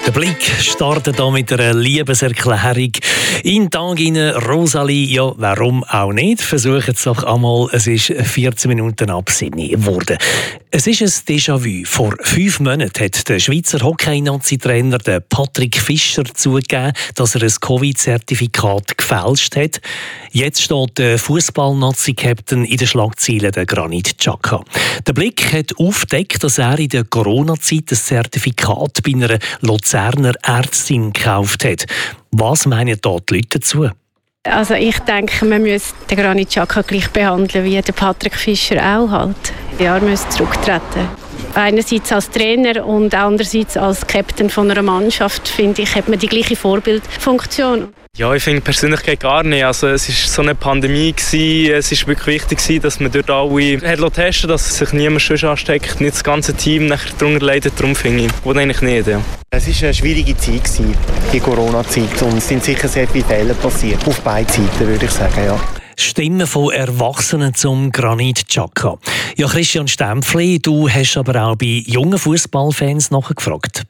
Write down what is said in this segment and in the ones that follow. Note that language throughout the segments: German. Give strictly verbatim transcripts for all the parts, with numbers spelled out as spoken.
Der Blick startet hier mit einer Liebeserklärung. In den Tag hinein, Rosalie, ja, warum auch nicht? Versuchen es doch einmal. Es ist vierzehn Minuten ab sieben geworden. Es ist ein Déjà-vu. Vor fünf Monaten hat der Schweizer Hockey-Nazi-Trainer Patrick Fischer zugegeben, dass er ein Covid-Zertifikat gefälscht hat. Jetzt steht der Fußball-Nazi-Captain in den Schlagzeilen, der Granit Xhaka. Der Blick hat aufgedeckt, dass er in der Corona-Zeit ein Zertifikat bei einer Luzerner Ärztin gekauft hat. Was meinen da die Leute dazu? Also ich denke, man müsste den Granit Xhaka gleich behandeln wie der Patrick Fischer auch halt. Ja, er müsste zurücktreten. Einerseits als Trainer und andererseits als Captain von einer Mannschaft, finde ich, hat man die gleiche Vorbildfunktion. Ja, ich finde persönlich gar nicht. Also, es war so eine Pandemie gewesen. Es war wirklich wichtig, dass man dort alle hat testen, dass sich niemand sonst ansteckt, nicht das ganze Team nachher darunter leidet. Darum finde ich, das eigentlich nicht. Ja. Es war eine schwierige Zeit, die Corona-Zeit, und es sind sicher sehr viele Fehler passiert. Auf beiden Seiten, würde ich sagen, ja. Stimmen von Erwachsenen zum Granit Xhaka. Ja, Christian Stempfli, du hast aber auch bei jungen Fußballfans nachgefragt.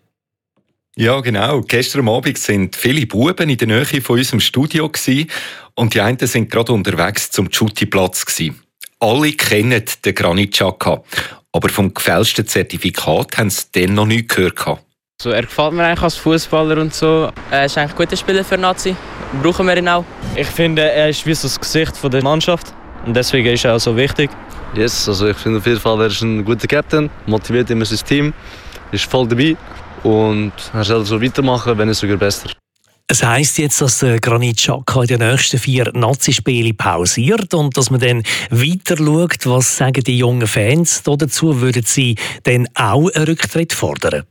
Ja, genau. Gestern Abend waren viele Buben in der Nähe von unserem Studio und die einen sind gerade unterwegs zum Schuttiplatz. Alle kennen den Granit Xhaka, aber vom gefälschten Zertifikat haben sie dann noch nichts gehört. Also, er gefällt mir eigentlich als Fußballer und so. Er ist eigentlich ein guter Spieler für Nazi. Brauchen wir ihn auch. Ich finde, er ist wie so das Gesicht der Mannschaft und deswegen ist er auch so wichtig. Yes, also ich finde auf jeden Fall, er ist ein guter Captain, motiviert immer sein Team, ist voll dabei und er soll so weitermachen, wenn nicht sogar besser. Es heisst jetzt, dass der Granit Xhaka in den nächsten vier Nazi-Spielen pausiert und dass man dann weiter schaut. Was sagen die jungen Fans dazu? Würden sie dann auch einen Rücktritt fordern?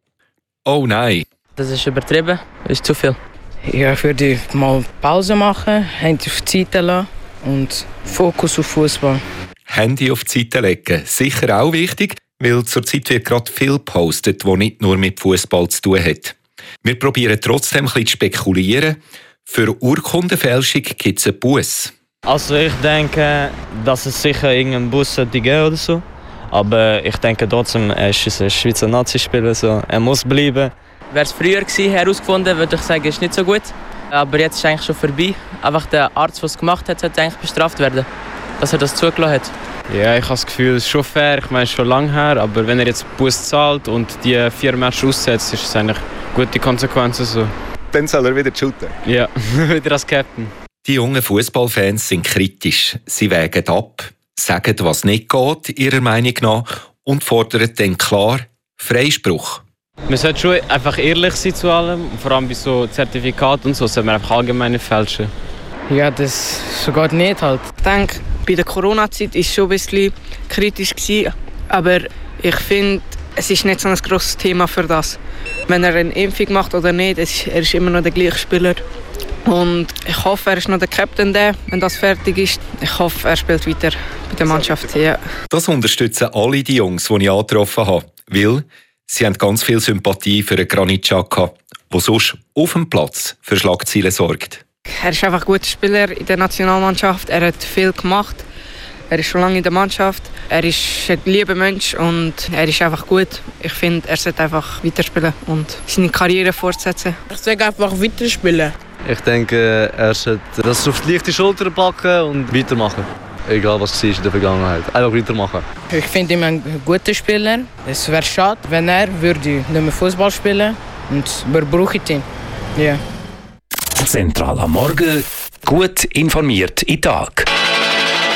Oh nein. Das ist übertrieben, das ist zu viel. Ja, ich würde mal Pause machen, Handy auf die Seite lassen und Fokus auf Fußball. Handy auf die Seite legen, sicher auch wichtig, weil zurzeit wird gerade viel gepostet, das nicht nur mit Fußball zu tun hat. Wir probieren trotzdem ein bisschen zu spekulieren. Für Urkundenfälschung gibt es einen Buss. Also ich denke, dass es sicher irgendeinen Bus sollte geben oder so. Aber ich denke trotzdem, er ist ein Schweizer Nazi-Spieler, so. Er muss bleiben. Wäre es früher gewesen, herausgefunden, würde ich sagen, ist nicht so gut. Aber jetzt ist es eigentlich schon vorbei. Einfach der Arzt, der es gemacht hat, sollte eigentlich bestraft werden, dass er das zugelassen hat. Ja, ich habe das Gefühl, es ist schon fair. Ich meine, es ist schon lange her. Aber wenn er jetzt Bus zahlt und die vier Matches aussetzt, ist es eigentlich gute Konsequenzen. So. Dann soll er wieder shooten? Ja, wieder als Captain. Die jungen Fußballfans sind kritisch. Sie wägen ab, sagen, was nicht geht, ihrer Meinung nach, und fordern dann klar Freispruch. Man sollte schon einfach ehrlich sein zu allem. Vor allem bei so Zertifikaten und so sollte man einfach allgemein nicht fälschen. Ja, das so geht nicht halt. Ich denke, bei der Corona-Zeit war es schon ein bisschen kritisch gewesen, aber ich finde, es ist nicht so ein grosses Thema für das. Wenn er eine Impfung macht oder nicht, es ist, er ist immer noch der gleiche Spieler. Und ich hoffe, er ist noch der Captain, der, wenn das fertig ist. Ich hoffe, er spielt weiter bei der Mannschaft. Ja. Das unterstützen alle die Jungs, die ich angetroffen habe, weil sie haben ganz viel Sympathie für den Granit Xhaka, der sonst auf dem Platz für Schlagzeilen sorgt. Er ist einfach ein guter Spieler in der Nationalmannschaft. Er hat viel gemacht. Er ist schon lange in der Mannschaft. Er ist ein lieber Mensch und er ist einfach gut. Ich finde, er sollte einfach weiterspielen und seine Karriere fortsetzen. Ich sage einfach weiterspielen. Ich denke, er sollte das auf die leichte Schulter packen und weitermachen. Egal was es war in der Vergangenheit. Einfach weitermachen. Ich finde ihn ein guter Spieler. Es wäre schade, wenn er würde nicht mehr Fußball spielen würde. Und wir brauchen ihn. Ja. Zentral am Morgen. Gut informiert in den Tag.